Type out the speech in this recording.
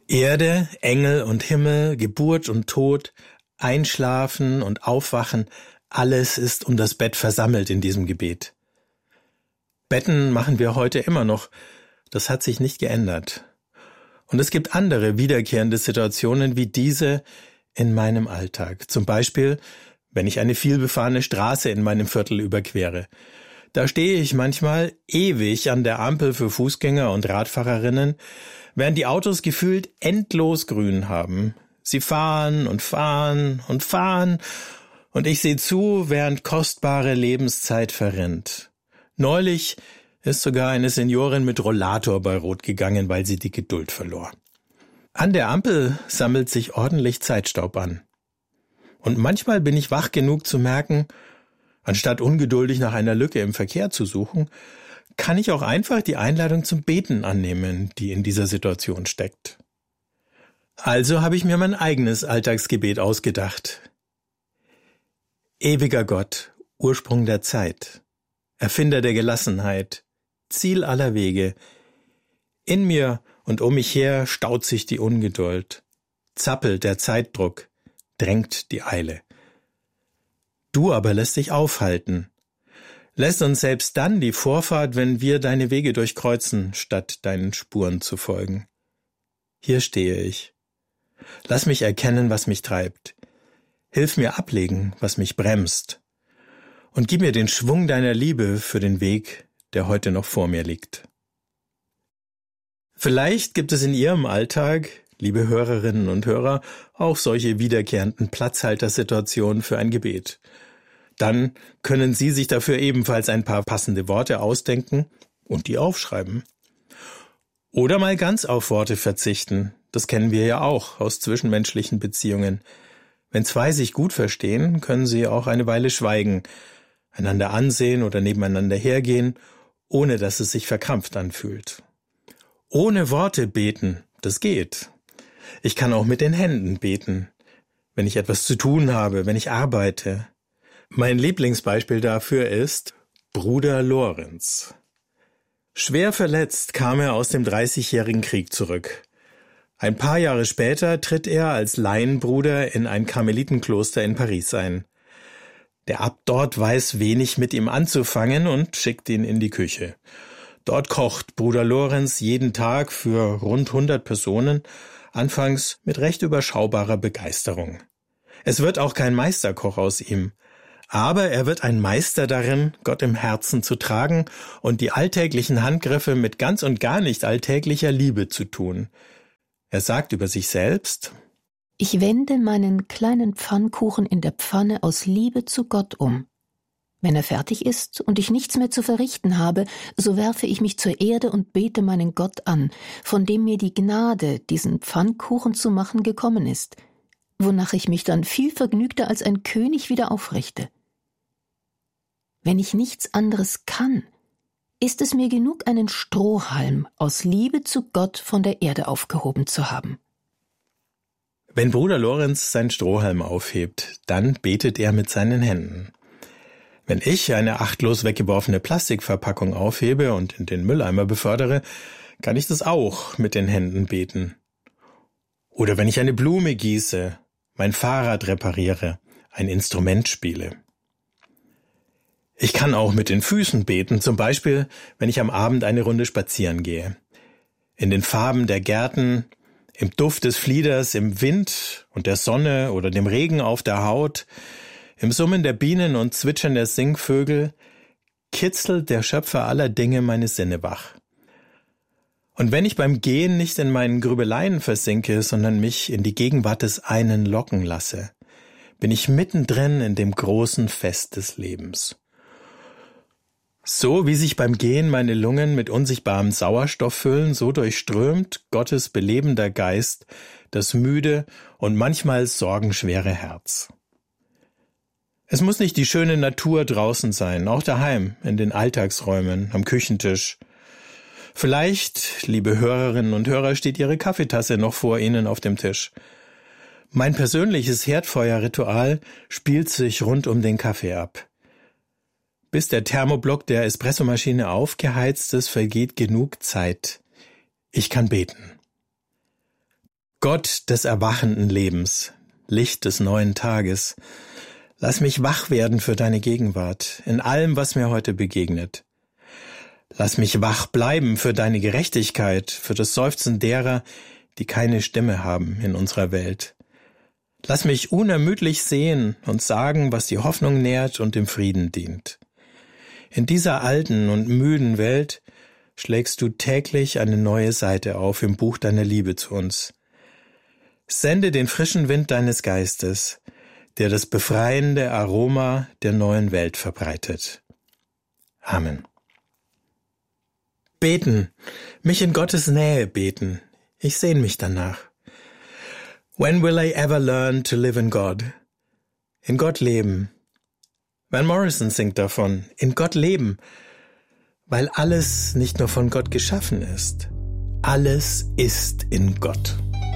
Erde, Engel und Himmel, Geburt und Tod, Einschlafen und Aufwachen, alles ist um das Bett versammelt in diesem Gebet. Betten machen wir heute immer noch, das hat sich nicht geändert. Und es gibt andere wiederkehrende Situationen wie diese in meinem Alltag. Zum Beispiel, wenn ich eine vielbefahrene Straße in meinem Viertel überquere. Da stehe ich manchmal ewig an der Ampel für Fußgänger und Radfahrerinnen, während die Autos gefühlt endlos grün haben. Sie fahren und fahren und fahren und ich sehe zu, während kostbare Lebenszeit verrinnt. Neulich ist sogar eine Seniorin mit Rollator bei Rot gegangen, weil sie die Geduld verlor. An der Ampel sammelt sich ordentlich Zeitstaub an. Und manchmal bin ich wach genug zu merken, anstatt ungeduldig nach einer Lücke im Verkehr zu suchen, kann ich auch einfach die Einladung zum Beten annehmen, die in dieser Situation steckt. Also habe ich mir mein eigenes Alltagsgebet ausgedacht. Ewiger Gott, Ursprung der Zeit, Erfinder der Gelassenheit, Ziel aller Wege. In mir und um mich her staut sich die Ungeduld, zappelt der Zeitdruck, drängt die Eile. Du aber lässt dich aufhalten, lässt uns selbst dann die Vorfahrt, wenn wir deine Wege durchkreuzen, statt deinen Spuren zu folgen. Hier stehe ich. Lass mich erkennen, was mich treibt. Hilf mir ablegen, was mich bremst. Und gib mir den Schwung deiner Liebe für den Weg, der heute noch vor mir liegt. Vielleicht gibt es in Ihrem Alltag, liebe Hörerinnen und Hörer, auch solche wiederkehrenden Platzhaltersituationen für ein Gebet. Dann können Sie sich dafür ebenfalls ein paar passende Worte ausdenken und die aufschreiben. Oder mal ganz auf Worte verzichten. Das kennen wir ja auch aus zwischenmenschlichen Beziehungen. Wenn zwei sich gut verstehen, können sie auch eine Weile schweigen, einander ansehen oder nebeneinander hergehen, ohne dass es sich verkrampft anfühlt. Ohne Worte beten, das geht. Ich kann auch mit den Händen beten, wenn ich etwas zu tun habe, wenn ich arbeite. Mein Lieblingsbeispiel dafür ist Bruder Lorenz. Schwer verletzt kam er aus dem 30-jährigen Krieg zurück. Ein paar Jahre später tritt er als Laienbruder in ein Karmelitenkloster in Paris ein. Der Abt dort weiß wenig mit ihm anzufangen und schickt ihn in die Küche. Dort kocht Bruder Lorenz jeden Tag für rund 100 Personen, anfangs mit recht überschaubarer Begeisterung. Es wird auch kein Meisterkoch aus ihm. Aber er wird ein Meister darin, Gott im Herzen zu tragen und die alltäglichen Handgriffe mit ganz und gar nicht alltäglicher Liebe zu tun. Er sagt über sich selbst: Ich wende meinen kleinen Pfannkuchen in der Pfanne aus Liebe zu Gott um. Wenn er fertig ist und ich nichts mehr zu verrichten habe, so werfe ich mich zur Erde und bete meinen Gott an, von dem mir die Gnade, diesen Pfannkuchen zu machen, gekommen ist, wonach ich mich dann viel vergnügter als ein König wieder aufrichte. Wenn ich nichts anderes kann, ist es mir genug, einen Strohhalm aus Liebe zu Gott von der Erde aufgehoben zu haben. Wenn Bruder Lorenz seinen Strohhalm aufhebt, dann betet er mit seinen Händen. Wenn ich eine achtlos weggeworfene Plastikverpackung aufhebe und in den Mülleimer befördere, kann ich das auch mit den Händen beten. Oder wenn ich eine Blume gieße, mein Fahrrad repariere, ein Instrument spiele. Ich kann auch mit den Füßen beten, zum Beispiel, wenn ich am Abend eine Runde spazieren gehe. In den Farben der Gärten, im Duft des Flieders, im Wind und der Sonne oder dem Regen auf der Haut, im Summen der Bienen und Zwitschern der Singvögel kitzelt der Schöpfer aller Dinge meine Sinne wach. Und wenn ich beim Gehen nicht in meinen Grübeleien versinke, sondern mich in die Gegenwart des einen locken lasse, bin ich mittendrin in dem großen Fest des Lebens. So wie sich beim Gehen meine Lungen mit unsichtbarem Sauerstoff füllen, so durchströmt Gottes belebender Geist das müde und manchmal sorgenschwere Herz. Es muss nicht die schöne Natur draußen sein, auch daheim, in den Alltagsräumen, am Küchentisch. Vielleicht, liebe Hörerinnen und Hörer, steht Ihre Kaffeetasse noch vor Ihnen auf dem Tisch. Mein persönliches Herdfeuerritual spielt sich rund um den Kaffee ab. Bis der Thermoblock der Espressomaschine aufgeheizt ist, vergeht genug Zeit. Ich kann beten. Gott des erwachenden Lebens, Licht des neuen Tages, lass mich wach werden für deine Gegenwart, in allem, was mir heute begegnet. Lass mich wach bleiben für deine Gerechtigkeit, für das Seufzen derer, die keine Stimme haben in unserer Welt. Lass mich unermüdlich sehen und sagen, was die Hoffnung nährt und dem Frieden dient. In dieser alten und müden Welt schlägst du täglich eine neue Seite auf im Buch deiner Liebe zu uns. Sende den frischen Wind deines Geistes, der das befreiende Aroma der neuen Welt verbreitet. Amen. Beten, mich in Gottes Nähe beten. Ich sehne mich danach. When will I ever learn to live in God? In Gott leben. Van Morrison singt davon, in Gott leben, weil alles nicht nur von Gott geschaffen ist. Alles ist in Gott.